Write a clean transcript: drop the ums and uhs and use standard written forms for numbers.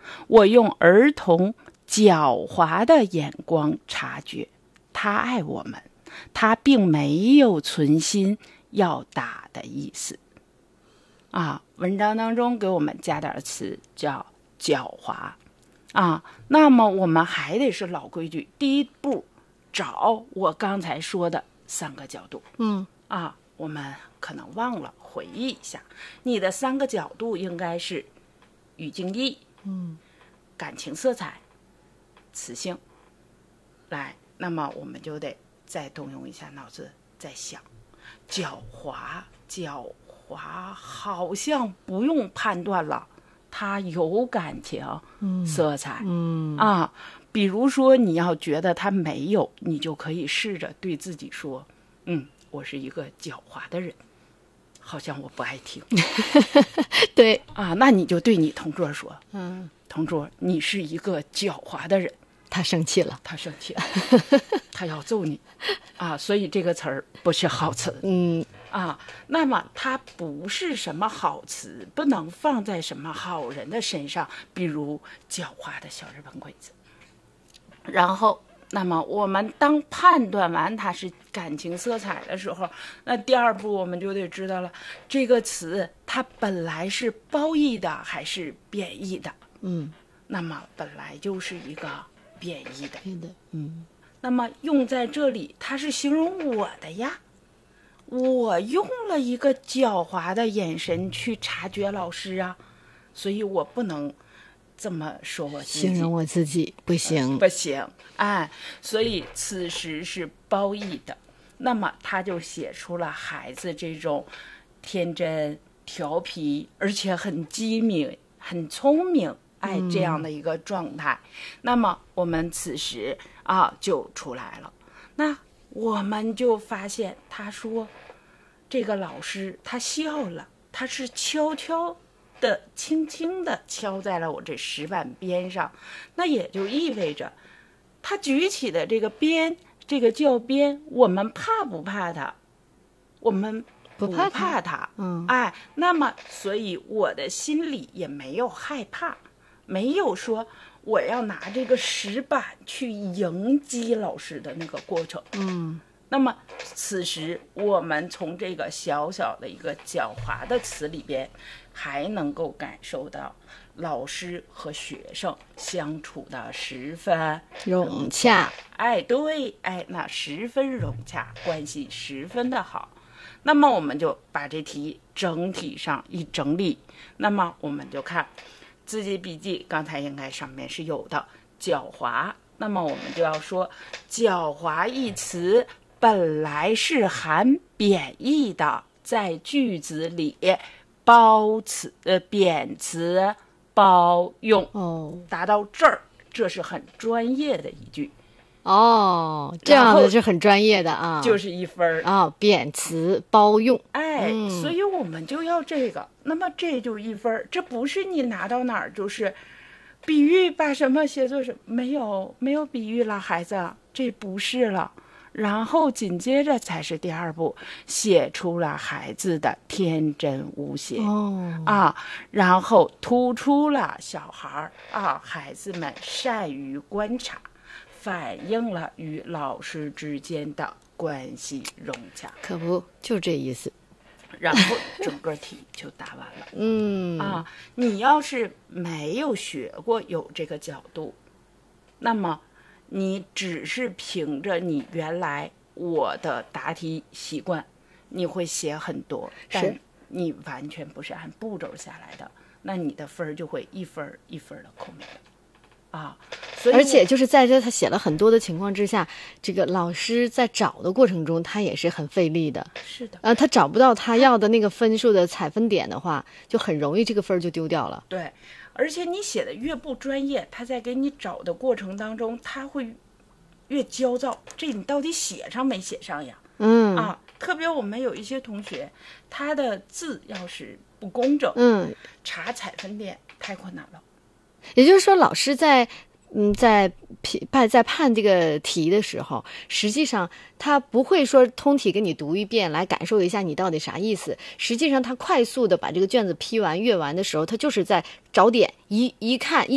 我用儿童狡猾的眼光察觉，他爱我们，他并没有存心要打的意思。文章当中给我们加点词叫狡猾那么我们还得是老规矩，第一步找我刚才说的3个角度。我们可能忘了回忆一下，你的3个角度应该是语境意，感情色彩，词性。来，那么我们就得再动用一下脑子，再想，狡猾好像不用判断了，它有感情色彩。比如说你要觉得它没有，你就可以试着对自己说，我是一个狡猾的人，好像我不爱听。 对那你就对你同桌说，同桌，你是一个狡猾的人。 他生气了， 他要揍你所以这个词儿不是好词。那么它不是什么好词，不能放在什么好人的身上，比如狡猾的小日本鬼子。然后那么我们当判断完它是感情色彩的时候，那第2步我们就得知道了，这个词它本来是褒义的还是贬义的。那么本来就是一个贬义的。那么用在这里它是形容我的呀，我用了一个狡猾的眼神去察觉老师所以我不能这么说我自己， 形容我自己不行， 不行。所以此时是褒义的。那么他就写出了孩子这种天真调皮而且很机敏很聪明这样的一个状态。那么我们此时就出来了。那我们就发现他说这个老师他笑了，他是悄悄的轻轻的敲在了我这石板边上，那也就意味着他举起的这个鞭，这个教鞭，我们怕不怕他？我们不怕他。那么所以我的心里也没有害怕，没有说我要拿这个石板去迎击老师的那个过程。那么此时我们从这个小小的一个狡猾的词里边，还能够感受到老师和学生相处的十分融洽。 对，那十分融洽，关系十分的好。那么我们就把这题整体上一整理，那么我们就看自己笔记，刚才应该上面是有的狡猾。那么我们就要说，狡猾一词本来是含贬义的，在句子里贬词包用。达到这儿，这是很专业的一句。 这样的是很专业的就是1分贬词包用。 所以我们就要这个。那么这就1分，这不是你拿到哪儿就是比喻把什么写作什么，没有比喻了，孩子，这不是了。然后紧接着才是第2步，写出了孩子的天真无邪然后突出了小孩孩子们善于观察，反映了与老师之间的关系融洽。 可不就这意思。 然后整个题就答完了。你要是没有学过有这个角度，那么你只是凭着你原来我的答题习惯，你会写很多，但你完全不是按步骤下来的，那你的分就会1分1分的扣没了所以而且就是在这他写了很多的情况之下，这个老师在找的过程中他也是很费力的。 是的。 他找不到他要的那个分数的采分点的话，就很容易这个分就丢掉了。 对，而且你写的越不专业，他在给你找的过程当中他会越焦躁，这你到底写上没写上呀？特别我们有一些同学他的字要是不工整，查采分点太困难了。 也就是说老师在判这个题的时候，实际上他不会说通题给你读一遍来感受一下你到底啥意思，实际上他快速的把这个卷子批完阅完的时候，他就是在找点一看